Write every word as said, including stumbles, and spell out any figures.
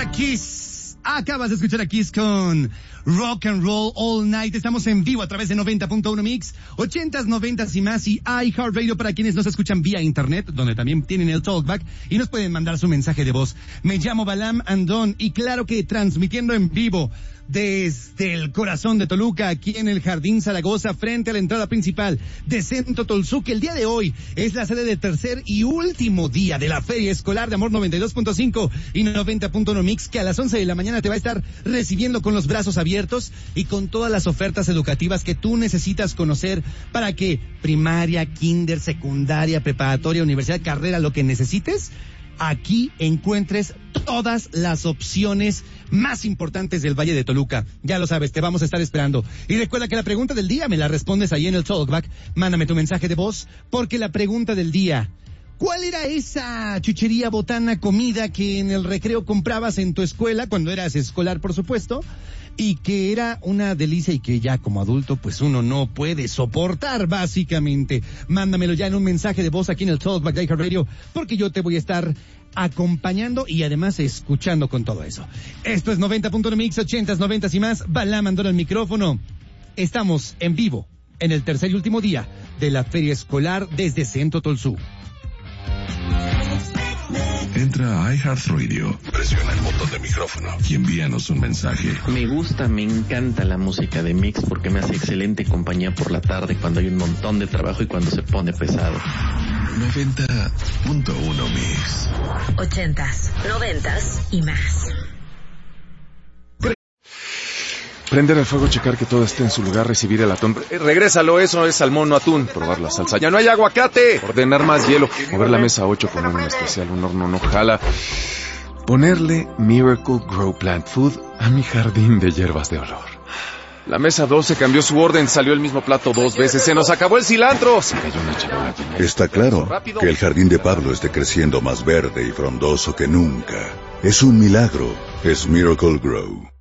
a Kiss. Acabas de escuchar a Kiss con Rock and Roll All Night. Estamos en vivo a través de noventa punto uno Mix, ochentas, noventas y más, y iHeartRadio para quienes nos escuchan vía internet, donde también tienen el talkback y nos pueden mandar su mensaje de voz. Me llamo Balam Andón y claro que transmitiendo en vivo desde el corazón de Toluca, aquí en el Jardín Zaragoza, frente a la entrada principal de Centro Tolzú, que el día de hoy es la sede de tercer y último día de la Feria Escolar de Amor noventa y dos punto cinco y noventa punto uno Mix, que a las once de la mañana te va a estar recibiendo con los brazos abiertos y con todas las ofertas educativas que tú necesitas conocer para que primaria, kinder, secundaria, preparatoria, universidad, carrera, lo que necesites, aquí encuentres todas las opciones más importantes del Valle de Toluca. Ya lo sabes, te vamos a estar esperando. Y recuerda que la pregunta del día me la respondes ahí en el talkback. Mándame tu mensaje de voz, porque la pregunta del día: ¿cuál era esa chuchería, botana, comida que en el recreo comprabas en tu escuela, cuando eras escolar, por supuesto, y que era una delicia y que ya como adulto pues uno no puede soportar, básicamente? Mándamelo ya en un mensaje de voz aquí en el Talkback de iHeartRadio, porque yo te voy a estar acompañando y además escuchando con todo eso. Esto es noventa punto uno Mix, ochentas, noventas y más. Balam Andón al micrófono. Estamos en vivo en el tercer y último día de la Feria Escolar desde Centro Tolzú. Entra a iHeartRadio, presiona el botón de micrófono y envíanos un mensaje. Me gusta, me encanta la música de Mix porque me hace excelente compañía por la tarde cuando hay un montón de trabajo y cuando se pone pesado. noventa punto uno Mix. Ochentas, noventas y más. Prender el fuego, checar que todo esté en su lugar, recibir el atún. Eh, regrésalo, eso es salmón, no atún. Probar la salsa. ¡Ya no hay aguacate! Ordenar más hielo. Mover la mesa ocho, poner un especial, un horno no jala. Ponerle Miracle Grow Plant Food a mi jardín de hierbas de olor. La mesa doce cambió su orden, salió el mismo plato dos veces. ¡Se nos acabó el cilantro! Se cayó una charola llena. Está claro que el jardín de Pablo esté creciendo más verde y frondoso que nunca. Es un milagro. Es Miracle Grow.